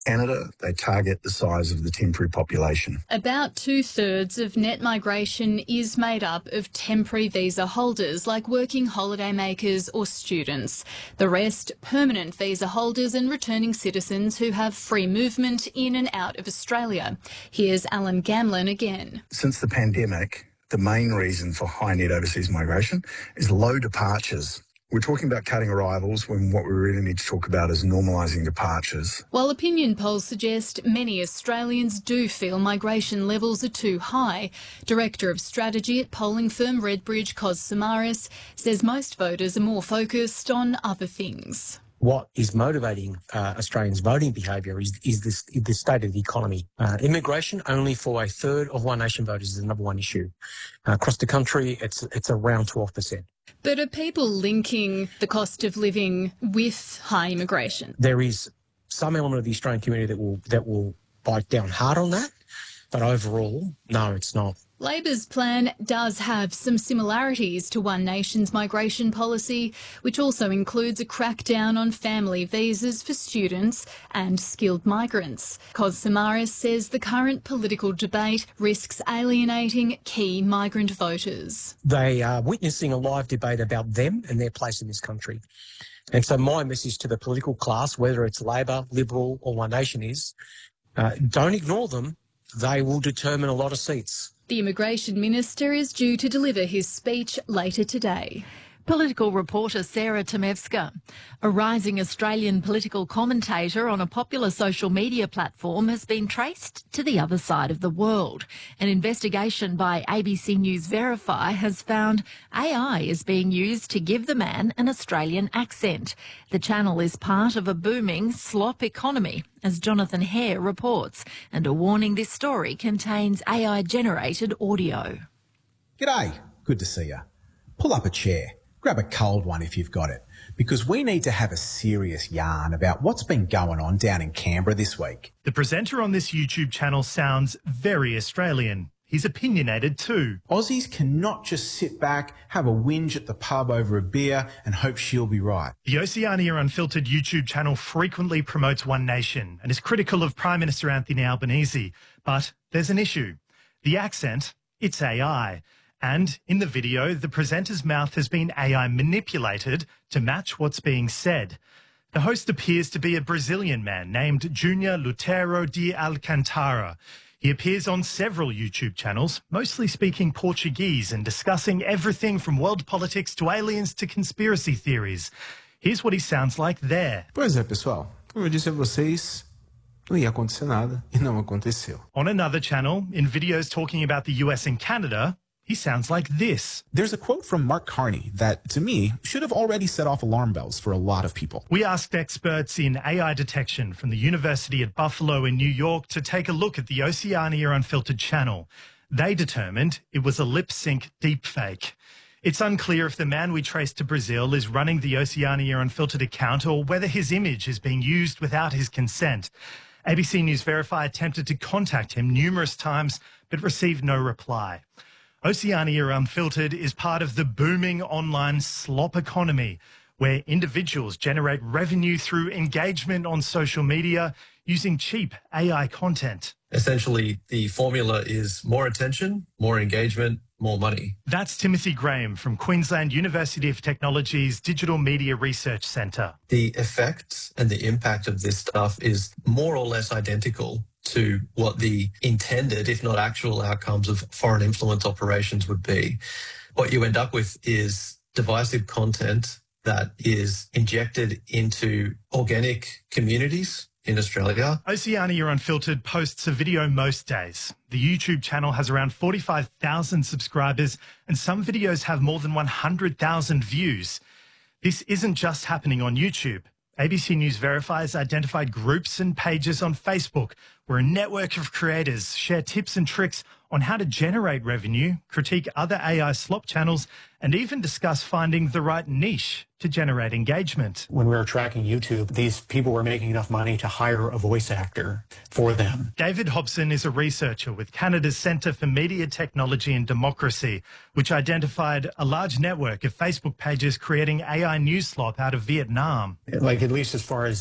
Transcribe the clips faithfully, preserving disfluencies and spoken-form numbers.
Canada, they target the size of the temporary population. About two-thirds of net migration is made up of temporary visa holders like working holidaymakers or students. The rest, permanent visa holders and returning citizens who have free movement in and out of Australia. Here's Alan Gamlin again. Since the pandemic, the main reason for high net overseas migration is low departures. We're talking about cutting arrivals when what we really need to talk about is normalising departures. While opinion polls suggest many Australians do feel migration levels are too high, Director of Strategy at polling firm Redbridge, Kos Samaris, says most voters are more focused on other things. What is motivating uh, Australians' voting behaviour is, is this, the state of the economy. Uh, immigration, only for a third of One Nation voters, is the number one issue. Uh, across the country, it's it's around twelve percent. But are people linking the cost of living with high immigration? There is some element of the Australian community that will that will bite down hard on that, but overall, no, it's not. Labor's plan does have some similarities to One Nation's migration policy, which also includes a crackdown on family visas for students and skilled migrants. Kos Samaris says the current political debate risks alienating key migrant voters. They are witnessing a live debate about them and their place in this country. And so my message to the political class, whether it's Labor, Liberal or One Nation, is uh, don't ignore them. They will determine a lot of seats. The Immigration Minister is due to deliver his speech later today. Political reporter Sarah Tomevska. A rising Australian political commentator on a popular social media platform has been traced to the other side of the world. An investigation by A B C News Verify has found A I is being used to give the man an Australian accent. The channel is part of a booming slop economy, as Jonathan Hare reports, and a warning this story contains A I-generated audio. G'day, good to see you. Pull up a chair. Grab a cold one if you've got it, because we need to have a serious yarn about what's been going on down in Canberra this week. The presenter on this YouTube channel sounds very Australian. He's opinionated too. Aussies cannot just sit back, have a whinge at the pub over a beer and hope she'll be right. The Oceania Unfiltered YouTube channel frequently promotes One Nation and is critical of Prime Minister Anthony Albanese. But there's an issue. The accent, it's A I. And in the video, the presenter's mouth has been A I manipulated to match what's being said. The host appears to be a Brazilian man named Junior Lutero de Alcantara. He appears on several YouTube channels, mostly speaking Portuguese and discussing everything from world politics to aliens to conspiracy theories. Here's what he sounds like there. Pois é, pessoal. Como eu disse a vocês, não ia acontecer nada e não aconteceu. On another channel, in videos talking about the U S and Canada, he sounds like this. There's a quote from Mark Carney that, to me, should have already set off alarm bells for a lot of people. We asked experts in A I detection from the University at Buffalo in New York to take a look at the Oceania Unfiltered channel. They determined it was a lip-sync deepfake. It's unclear if the man we traced to Brazil is running the Oceania Unfiltered account or whether his image is being used without his consent. A B C News Verify attempted to contact him numerous times but received no reply. Oceania Unfiltered is part of the booming online slop economy, where individuals generate revenue through engagement on social media using cheap A I content. Essentially, the formula is more attention, more engagement, more money. That's Timothy Graham from Queensland University of Technology's Digital Media Research Centre. The effect and the impact of this stuff is more or less identical to what the intended, if not actual, outcomes of foreign influence operations would be. What you end up with is divisive content that is injected into organic communities in Australia. Oceania Unfiltered posts a video most days. The YouTube channel has around forty-five thousand subscribers and some videos have more than one hundred thousand views. This isn't just happening on YouTube. A B C News Verify has identified groups and pages on Facebook where a network of creators share tips and tricks on how to generate revenue, critique other A I slop channels, and even discuss finding the right niche to generate engagement. When we were tracking YouTube, these people were making enough money to hire a voice actor for them. David Hobson is a researcher with Canada's Centre for Media Technology and Democracy, which identified a large network of Facebook pages creating A I news slop out of Vietnam. Like, at least as far as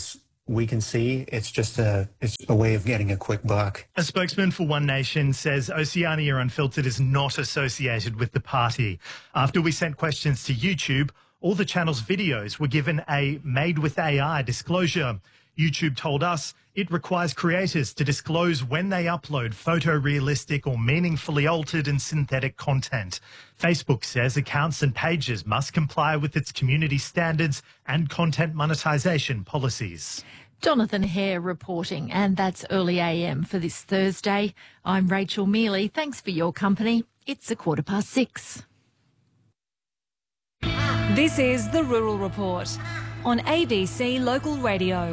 we can see it's just a it's a way of getting a quick buck. A spokesman for One Nation says Oceania Unfiltered is not associated with the party. After we sent questions to YouTube, all the channel's videos were given a made with A I disclosure. YouTube told us it requires creators to disclose when they upload photorealistic or meaningfully altered and synthetic content. Facebook says accounts and pages must comply with its community standards and content monetisation policies. Jonathan Hare reporting, and that's Early A M for this Thursday. I'm Rachel Mealy. Thanks for your company. It's a quarter past six. This is the Rural Report on A B C Local Radio.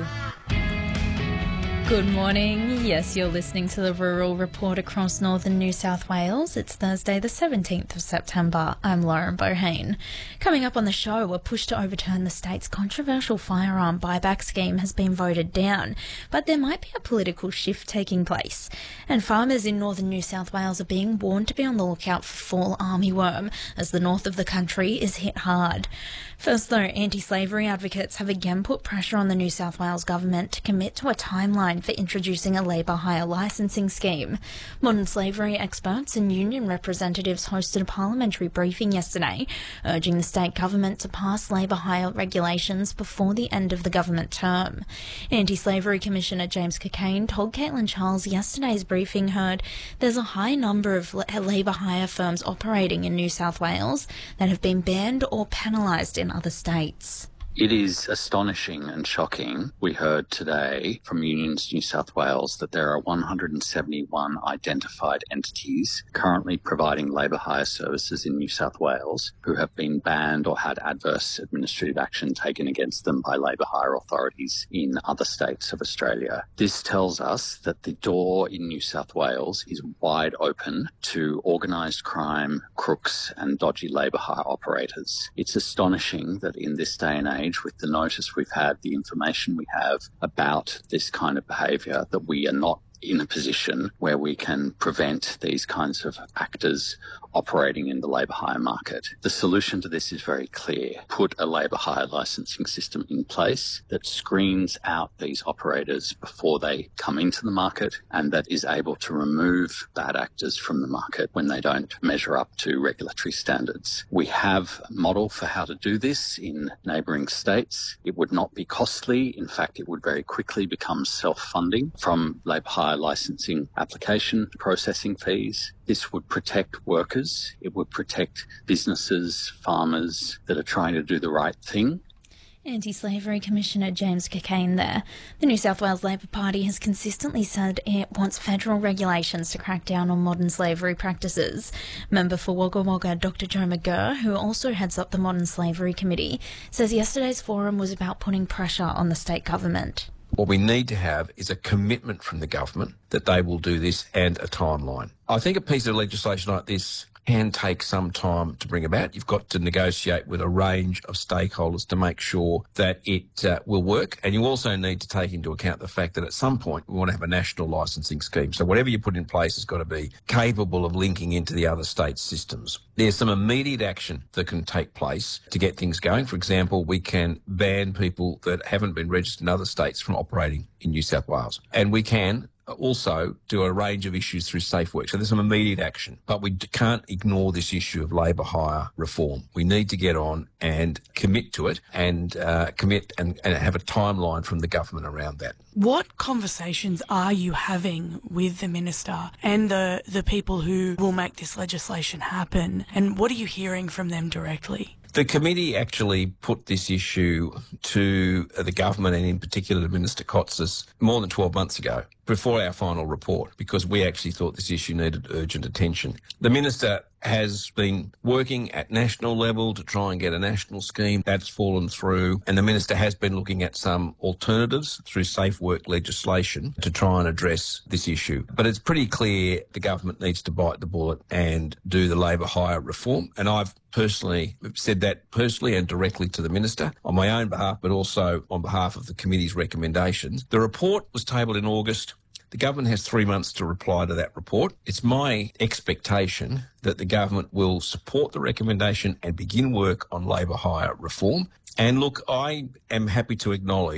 Good morning. Yes, you're listening to the Rural Report across northern New South Wales. It's Thursday the seventeenth of September. I'm Lauren Bohane. Coming up on the show, a push to overturn the state's controversial firearm buyback scheme has been voted down, but there might be a political shift taking place. And farmers in northern New South Wales are being warned to be on the lookout for fall armyworm as the north of the country is hit hard. First, though, anti-slavery advocates have again put pressure on the New South Wales government to commit to a timeline for introducing a labour hire licensing scheme. Modern slavery experts and union representatives hosted a parliamentary briefing yesterday, urging the state government to pass labour hire regulations before the end of the government term. Anti-Slavery Commissioner James Cockayne told Caitlin Charles yesterday's briefing heard there's a high number of labour hire firms operating in New South Wales that have been banned or penalised in other states. It is astonishing and shocking. We heard today from Unions New South Wales that there are one hundred seventy-one identified entities currently providing labour hire services in New South Wales who have been banned or had adverse administrative action taken against them by labour hire authorities in other states of Australia. This tells us that the door in New South Wales is wide open to organised crime, crooks and dodgy labour hire operators. It's astonishing that in this day and age, with the notice we've had, the information we have about this kind of behaviour, that we are not in a position where we can prevent these kinds of actors operating in the labour hire market. The solution to this is very clear. Put a labour hire licensing system in place that screens out these operators before they come into the market and that is able to remove bad actors from the market when they don't measure up to regulatory standards. We have a model for how to do this in neighbouring states. It would not be costly. In fact, it would very quickly become self-funding from labour hire licensing application processing fees. This would protect workers. It would protect businesses, farmers that are trying to do the right thing. Anti-Slavery Commissioner James Cockayne there. The New South Wales Labor Party has consistently said it wants federal regulations to crack down on modern slavery practices. Member for Wagga Wagga Doctor Joe McGurr, who also heads up the Modern Slavery Committee, says yesterday's forum was about putting pressure on the state government. What we need to have is a commitment from the government that they will do this and a timeline. I think a piece of legislation like this can take some time to bring about. You've got to negotiate with a range of stakeholders to make sure that it uh, will work. And you also need to take into account the fact that at some point we want to have a national licensing scheme. So whatever you put in place has got to be capable of linking into the other states' systems. There's some immediate action that can take place to get things going. For example, we can ban people that haven't been registered in other states from operating in New South Wales. And we can also do a range of issues through Safe Work. So there's some immediate action, but we can't ignore this issue of labour hire reform. We need to get on and commit to it and uh, commit and, and have a timeline from the government around that. What conversations are you having with the minister and the, the people who will make this legislation happen? And what are you hearing from them directly? The committee actually put this issue to the government and in particular to Minister Kotsas more than twelve months ago, before our final report, because we actually thought this issue needed urgent attention. The minister has been working at national level to try and get a national scheme. That's fallen through. And the minister has been looking at some alternatives through Safe Work legislation to try and address this issue. But it's pretty clear the government needs to bite the bullet and do the labour hire reform. And I've personally said that personally and directly to the minister on my own behalf, but also on behalf of the committee's recommendations. The report was tabled in August. The government has three months to reply to that report. It's my expectation that the government will support the recommendation and begin work on labour hire reform. And look, I am happy to acknowledge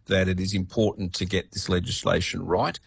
that it is important to get this legislation right.